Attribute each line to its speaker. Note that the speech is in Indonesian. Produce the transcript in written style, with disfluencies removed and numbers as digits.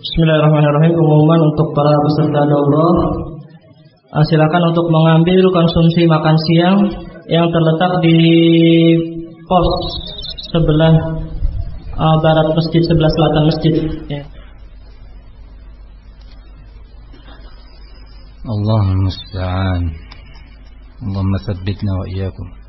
Speaker 1: Bismillahirrahmanirrahim. Pengumuman untuk para peserta daurah, silakan untuk mengambil konsumsi makan siang yang terletak di pos sebelah barat masjid, sebelah selatan masjid. Ya.
Speaker 2: Allahumma musta'an. Allahumma tsabbitna wa iyyakum.